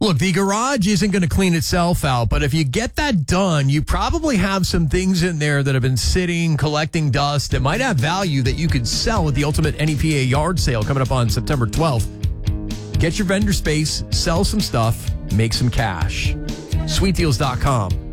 Look, the garage isn't going to clean itself out, but if you get that done, you probably have some things in there that have been sitting, collecting dust that might have value that you could sell at the Ultimate NEPA yard sale coming up on September 12th. Get your vendor space, sell some stuff, make some cash. Sweetdeals.com.